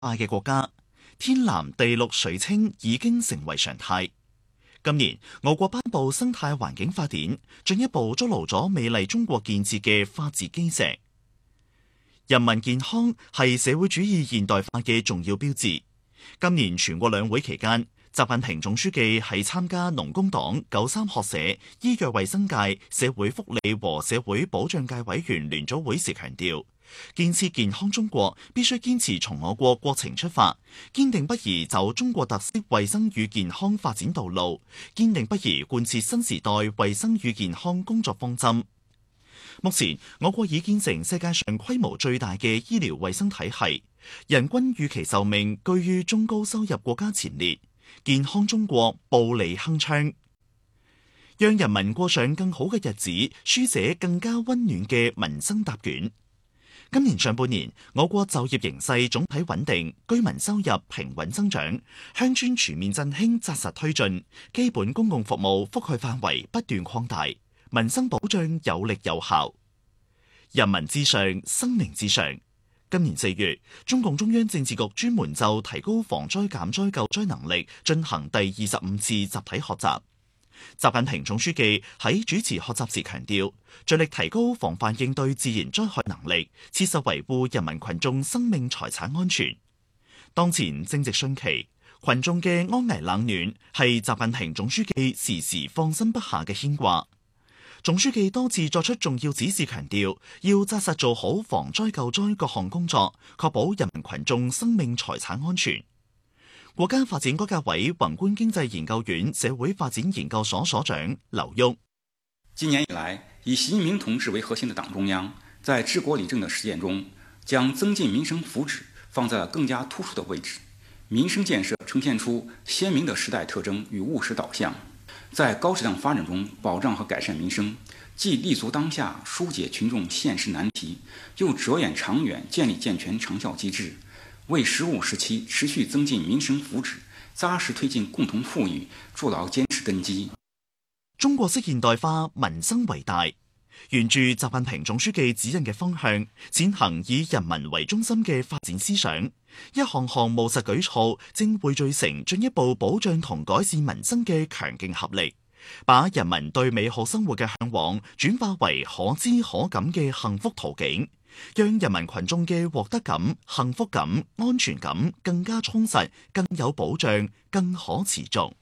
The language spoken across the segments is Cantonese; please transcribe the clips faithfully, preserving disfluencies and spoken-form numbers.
化嘅國家，天藍地綠水清已經成為常態。今年我國頒布生態環境法典，進一步築牢咗美麗中國建設嘅法治基石。人民健康係社會主義現代化嘅重要標誌。今年全國兩會期間，習近平總書記喺參加農工黨、九三學社、醫藥衛生界、社會福利和社會保障界委員聯組會時強調，建設健康中國必須堅持從我國國情出發，堅定不移走中國特色衛生與健康發展道路，堅定不移貫徹新時代衛生與健康工作方針。目前，我國已建成世界上規模最大嘅醫療衛生體系，人均預期壽命居於中高收入國家前列，健康中國步履鏗鏘，讓人民過上更好嘅日子，書寫更加溫暖嘅民生答卷。今年上半年，我國就業形勢總體穩定，居民收入平穩增長，鄉村全面振興紮實推進，基本公共服務覆蓋範圍不斷擴大，民生保障有力有效。人民至上，生命至上。今年四月，中共中央政治局專門就提高防災減災救災能力進行第二十五次集體學習。習近平總書記喺主持學習時強調，着力提高防範應對自然災害能力，切實維護人民群眾生命財產安全。當前正值汛期，群眾嘅安危冷暖係習近平總書記時時放心不下嘅牽掛。總書記多次作出重要指示，強調要紮實做好防災救災各項工作，確保人民群眾生命財產安全。國家發展改革委宏觀經濟研究院社會發展研究所所長劉旭： 今年以來，以習近平同志為核心的黨中央在治國理政的實踐中，將增進民生福祉放在了更加突出的位置，民生建設呈現出鮮明的時代特徵與務實導向，在高質量發展中保障和改善民生，既立足當下疏解群眾現實難題，又着眼長遠建立健全長效機制，為十五時期持續增進民生福祉、紮實推進共同富裕築牢堅實根基。 中國式現代化，民生為大，沿住習近平總書記指引嘅方向，踐行以人民為中心嘅發展思想，一項項務實舉措正匯聚成進一步保障同改善民生嘅強勁合力，把人民對美好生活嘅向往轉化為可知可感嘅幸福途徑，讓人民群眾嘅獲得感、幸福感、安全感更加充實、更有保障、更可持續。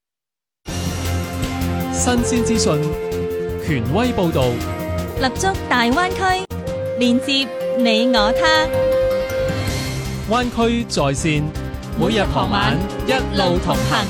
新鮮資訊，權威報導， 立足大灣區，連接你我他。 灣區在線，每日傍晚一路同行。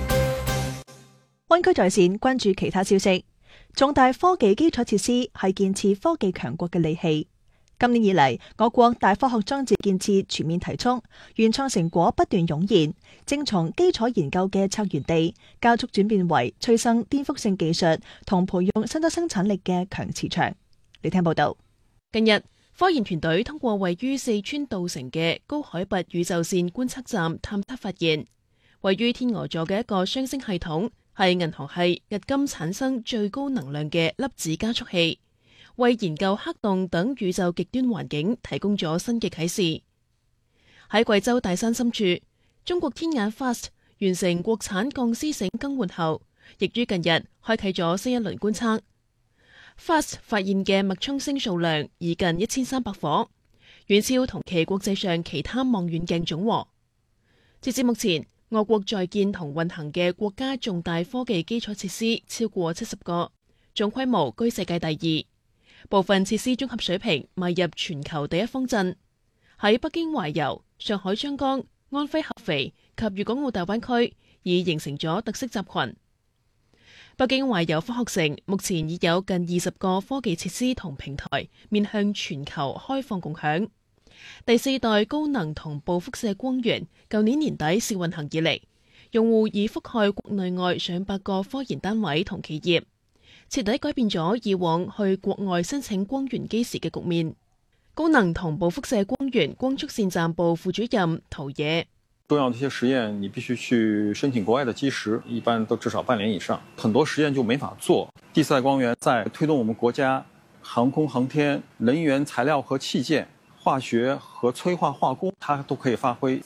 灣區在線關注其他消息。重大科技基礎設施係建設科技強國嘅利器。今年以嚟，我國大科學裝置建設全面提速，原創成果不斷湧現，正從基礎研究嘅策源地，加速轉變為催生顛覆性技術同培養新增生產力嘅強磁場。你聽報道。 近日，科研團隊通過位於四川稻城嘅高海拔宇宙線觀測站探測發現，位於天鵝座嘅一個雙星系統係銀河系迄今產生最高能量嘅粒子加速器，為研究黑洞等宇宙極端環境提供咗新嘅啟示。喺貴州大山深處，中國天眼 FAST 完成國產鋼絲繩更換後，亦於近日開啟咗新一輪觀測。FAST 發現嘅脈衝星數量已近一千三百顆，遠超同期國際上其他望遠鏡總和。截至目前，我國在建同運行嘅國家重大科技基礎設施超過七十個，總規模居世界第二。部分設施綜合水平邁入全球第一方陣。喺北京懷柔、上海張江、安徽合肥及粵港澳大灣區已形成咗特色集群。北京懷柔科學城目前已有近二十個科技設施同平台面向全球開放共享。第四代高能同步輻射光源舊年年底試運行以嚟，用戶已覆蓋國內外上百個科研單位同企業，徹底改變咗以往去國外申請光源機時嘅局面。高能同步輻射光源光速線站部副主任陶野： 重要的一些實驗，你必須去申請國外的基石，一般都至少半年以上，很多實驗就沒法做。第四代光源在推動我們國家航空航天、能源、材料和器件、 化学和催化化工，它都可以发挥